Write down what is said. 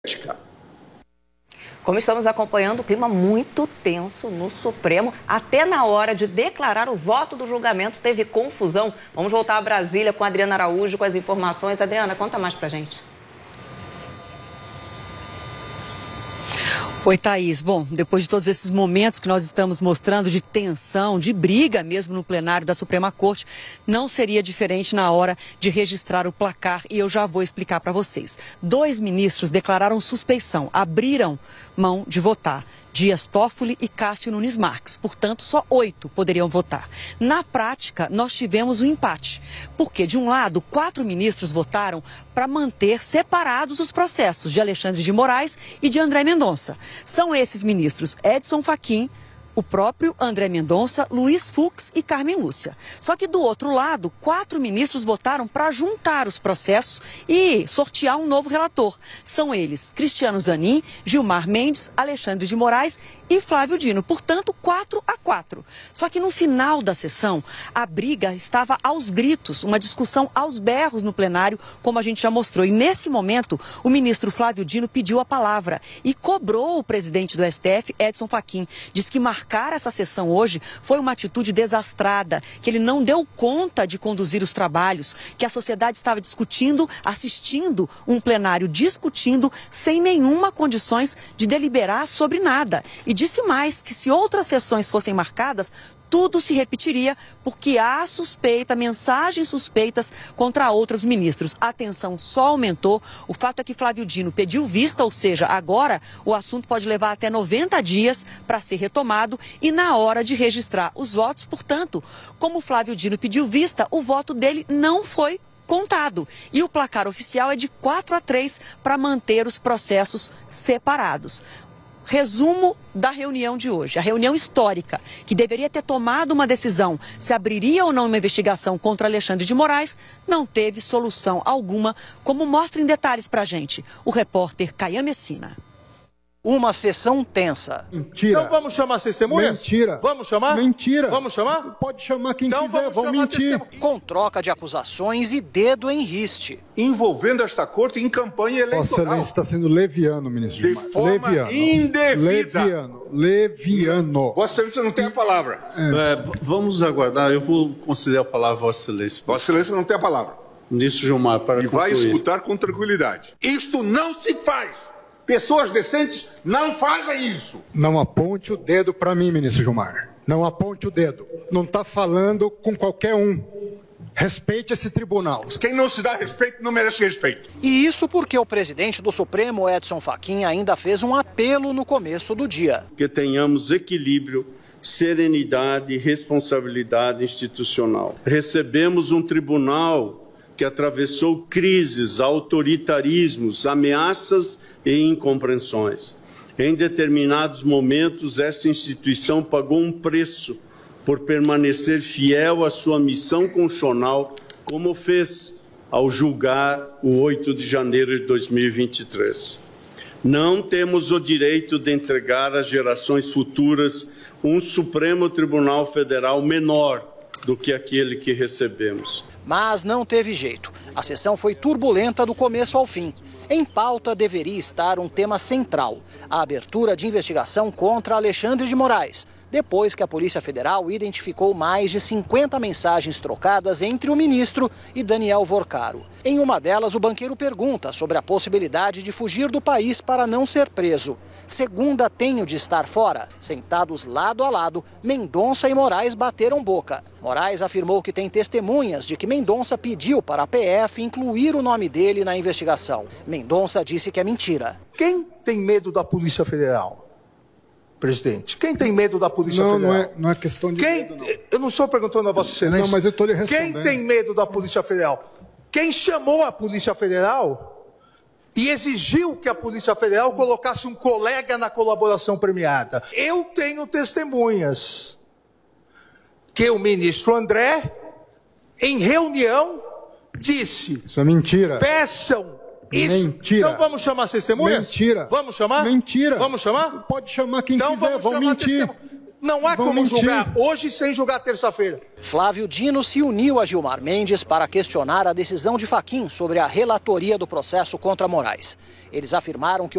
Como estamos acompanhando, o clima muito tenso no Supremo. Até na hora de declarar o voto do julgamento teve confusão. Vamos voltar a Brasília com a Adriana Araújo com as informações. Adriana, conta mais pra gente. Oi, Thaís. Bom, depois de todos esses momentos que nós estamos mostrando de tensão, de briga mesmo no plenário da Suprema Corte, não seria diferente na hora de registrar o placar e eu já vou explicar para vocês. 2 ministros declararam suspeição, abriram mão de votar. Dias Toffoli e Cássio Nunes Marques. Portanto, só 8 poderiam votar. Na prática, nós tivemos um empate. Porque, de um lado, 4 ministros votaram para manter separados os processos de Alexandre de Moraes e de André Mendonça. São esses ministros Edson Fachin, o próprio André Mendonça, Luiz Fux e Carmen Lúcia. Só que do outro lado, 4 ministros votaram para juntar os processos e sortear um novo relator. São eles Cristiano Zanin, Gilmar Mendes, Alexandre de Moraes e Flávio Dino. Portanto, 4-4. Só que no final da sessão, a briga estava aos gritos, uma discussão aos berros no plenário, como a gente já mostrou. E nesse momento, o ministro Flávio Dino pediu a palavra e cobrou o presidente do STF, Edson Fachin. Diz que marcar essa sessão hoje foi uma atitude desastrada, que ele não deu conta de conduzir os trabalhos, que a sociedade estava discutindo, assistindo um plenário discutindo sem nenhuma condições de deliberar sobre nada. E disse mais que se outras sessões fossem marcadas, tudo se repetiria porque há suspeita, mensagens suspeitas contra outros ministros. A tensão só aumentou. O fato é que Flávio Dino pediu vista, ou seja, agora o assunto pode levar até 90 dias para ser retomado e na hora de registrar os votos, portanto, como Flávio Dino pediu vista, o voto dele não foi contado. E o placar oficial é de 4-3 para manter os processos separados. Resumo da reunião de hoje, a reunião histórica, que deveria ter tomado uma decisão se abriria ou não uma investigação contra Alexandre de Moraes, não teve solução alguma, como mostra em detalhes pra gente o repórter Caian Messina. Uma sessão tensa. Mentira. Então vamos chamar as testemunhas? Mentira. Vamos chamar? Mentira. Vamos chamar? Pode chamar quem então quiser, vão mentir. Com troca de acusações e dedo em riste. Envolvendo esta corte em campanha eleitoral. Vossa Excelência está sendo leviano, ministro De Gilmar. forma leviano. indevida. Leviano. Vossa Excelência não tem a palavra. Vamos aguardar, eu vou conceder a palavra a Vossa Excelência. Vossa Excelência não tem a palavra. Ministro Gilmar, para E vai escutar com tranquilidade. Isto não se faz. Pessoas decentes não fazem isso. Não aponte o dedo para mim, ministro Gilmar. Não aponte o dedo. Não está falando com qualquer um. Respeite esse tribunal. Quem não se dá respeito não merece respeito. E isso porque o presidente do Supremo, Edson Fachin, ainda fez um apelo no começo do dia. que tenhamos equilíbrio, serenidade e responsabilidade institucional. Recebemos um tribunal que atravessou crises, autoritarismos, ameaças e incompreensões. Em determinados momentos, essa instituição pagou um preço por permanecer fiel à sua missão constitucional, como fez ao julgar o 8 de janeiro de 2023. Não temos o direito de entregar às gerações futuras um Supremo Tribunal Federal menor do que aquele que recebemos. Mas não teve jeito. A sessão foi turbulenta do começo ao fim. Em pauta deveria estar um tema central: a abertura de investigação contra Alexandre de Moraes, depois que a Polícia Federal identificou mais de 50 mensagens trocadas entre o ministro e Daniel Vorcaro. Em uma delas, o banqueiro pergunta sobre a possibilidade de fugir do país para não ser preso. Segunda tem o de estar fora. Sentados lado a lado, Mendonça e Moraes bateram boca. Moraes afirmou que tem testemunhas de que Mendonça pediu para a PF incluir o nome dele na investigação. Mendonça disse que é mentira. Quem tem medo da Polícia Federal? Presidente, quem tem medo da Polícia Federal? Não é questão de medo, não. Eu não estou perguntando a Vossa Excelência. Não, mas eu estou lhe respondendo. Quem tem medo da Polícia Federal? Quem chamou a Polícia Federal e exigiu que a Polícia Federal colocasse um colega na colaboração premiada? Eu tenho testemunhas que o ministro André, em reunião, disse... Isso é mentira. Peçam isso. Mentira. Então vamos chamar as testemunhas? Mentira. Vamos chamar? Mentira. Vamos chamar? Pode chamar quem então quiser, vamos vão chamar mentir. Não há como julgar hoje sem julgar terça-feira. Flávio Dino se uniu a Gilmar Mendes para questionar a decisão de Fachin sobre a relatoria do processo contra Moraes. Eles afirmaram que